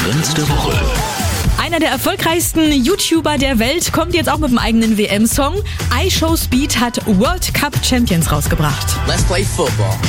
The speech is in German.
Trends der Woche. Einer der erfolgreichsten YouTuber der Welt kommt jetzt auch mit einem eigenen WM-Song. iShowSpeed hat World Cup Champions rausgebracht. Let's play football.